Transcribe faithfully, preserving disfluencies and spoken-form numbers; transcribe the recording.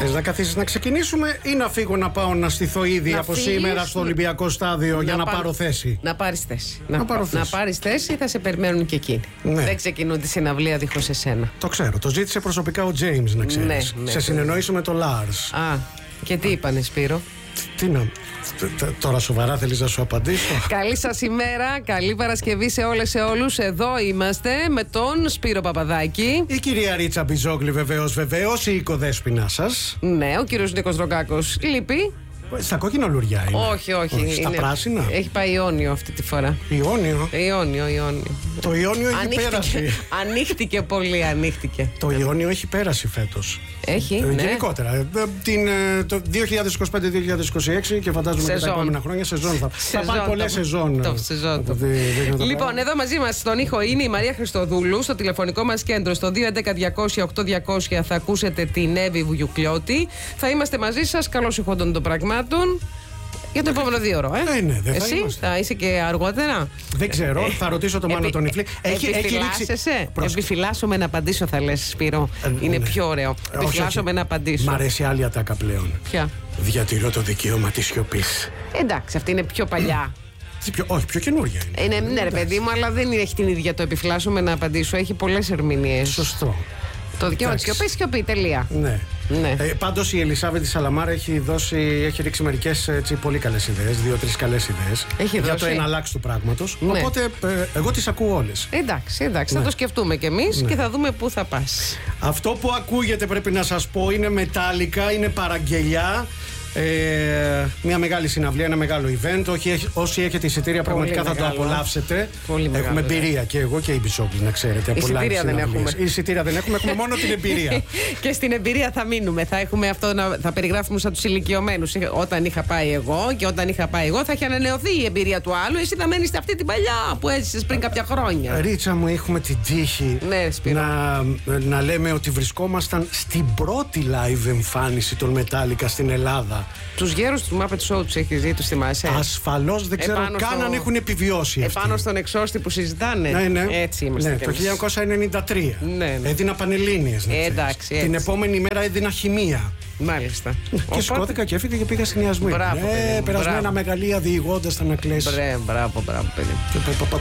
Θες να καθίσεις να ξεκινήσουμε ή να φύγω να πάω να στηθώ ήδη να από φύγεις, σήμερα στο Ολυμπιακό Στάδιο να για να, να πάρω θέση? Να πάρεις θέση. Να, να, πάρω θέση. να πάρεις θέση, θα σε περιμένουν και εκείνοι. Ναι. Δεν ξεκινούν τη συναυλία δίχως εσένα. Το ξέρω. Το ζήτησε προσωπικά ο James, να ξέρεις. Ναι, ναι, σε συνεννοήσω με το Lars. Α, και τι είπανε, Σπύρο? Τι να. Τώρα σοβαρά θέλεις να σου απαντήσω? Καλή σας ημέρα, καλή Παρασκευή σε όλες σε όλους. Εδώ είμαστε με τον Σπύρο Παπαδάκη. Η κυρία Ρίτσα Μπιζόγλη βεβαίως βεβαίως, η οικοδέσποινά σας. Ναι, ο κύριος Νίκος Δρογκάκος λείπει. Στα κόκκινα λουριά είναι. Όχι, όχι. όχι στα είναι... πράσινα. Έχει πάει Ιόνιο αυτή τη φορά. Ιόνιο. Ιόνιο, Ιόνιο. Το Ιόνιο έχει ανοίχτηκε, πέρασει. Ανοίχτηκε πολύ, ανοίχτηκε. Το Ιόνιο έχει πέρασει φέτος. Έχει, ε, ναι. Γενικότερα. Την, το δύο χιλιάδες είκοσι πέντε δύο χιλιάδες είκοσι έξι και φαντάζομαι σεζόν. Και τα επόμενα χρόνια σεζόν θα, θα πάνε πολλές σεζόν. Το, σεζόν το. Δι, δι, λοιπόν, εδώ μαζί μας στον ήχο είναι η Μαρία Χριστοδούλου. Στο τηλεφωνικό μας κέντρο στο δύο έντεκα διακόσια οκτώ διακόσια θα ακούσετε την Εύη Βουγιουκλιώτη. Θα είμαστε μαζί σας, καλώς ηχόντων των πραγμάτων. Για το επόμενο δύο ώρο, ε. Ναι, ναι, δεν θα Εσύ είμαστε. θα είσαι και αργότερα. Δεν ξέρω, θα ρωτήσω τον Μάνο τον Ιφλή. Επιφυλάσσεσαι. Επιφυλάσσομαι να απαντήσω, θα λες, Σπύρο. Ε, Είναι ναι. πιο ωραίο. Επιφυλάσσομαι να απαντήσω. Μ' αρέσει άλλη ατάκα πλέον. Ποια? Διατηρώ το δικαίωμα της σιωπής. Εντάξει, αυτή είναι πιο παλιά. Πιο, όχι, πιο καινούργια είναι. Είναι, ναι, ρε παιδί μου, αλλά δεν έχει την ίδια το επιφυλάσσομαι να απαντήσω. Έχει πολλές ερμηνείες. Σωστό. Το δικαίωμα της σιωπής, σιωπή, τελεία. Ναι. Ναι. Ε, πάντως η Ελισάβετ Σαλαμάρα έχει, δώσει, έχει ρίξει μερικές έτσι, πολύ καλές ιδέες, δύο-τρεις καλές ιδέες έχει για δώσει. το εναλλάξ του πράγματος. Ναι. Οπότε ε, εγώ τις ακούω όλες. Εντάξει, εντάξει, ναι. Θα το σκεφτούμε κι εμείς ναι. Και θα δούμε πού θα πας. Αυτό που ακούγεται, πρέπει να σας πω, είναι μετάλλικα, είναι παραγγελιά. Ε, μια μεγάλη συναυλία, ένα μεγάλο event. Όχι, όσοι έχετε εισιτήρια πραγματικά μεγάλο. Θα το απολαύσετε. Πολύ έχουμε μεγάλο, εμπειρία ναι. Και εγώ και η Μπιζόγλη, να ξέρετε. Εισιτήρια δεν έχουμε. Εισιτήρια δεν έχουμε, έχουμε μόνο την εμπειρία. Και στην εμπειρία θα μείνουμε. Θα, έχουμε αυτό να, θα περιγράφουμε σαν τους ηλικιωμένους. Όταν είχα πάει εγώ και όταν είχα πάει εγώ θα έχει ανανεωθεί η εμπειρία του άλλου. Εσύ θα μένεις σε αυτή την παλιά που έζησες πριν κάποια χρόνια. Ρίτσα μου, έχουμε την τύχη ναι, να, να λέμε ότι βρισκόμασταν στην πρώτη live εμφάνιση των Metallica στην Ελλάδα. Τους γέρους του Muppet Show τους έχεις δει, τους θυμάσαι? Ασφαλώς, δεν ξέρω επάνω καν στο... αν έχουν επιβιώσει αυτοί. Επάνω στον εξώστη που συζητάνε. Ναι, ναι. Έτσι είμαστε. Ναι, το χίλια εννιακόσια ενενήντα τρία. Ναι, ναι. Έδινα Πανελλήνιες. Ε, εντάξει, την επόμενη μέρα έδινα Χημεία. Μάλιστα. Και οπότε... σηκώθηκα και έφυγα και πήγα στην Ιασμίνη. Μπράβο, ε, περασμένα μεγαλεία διηγώντας τα να κλαίσει. Μπράβο, μπράβο, παιδί.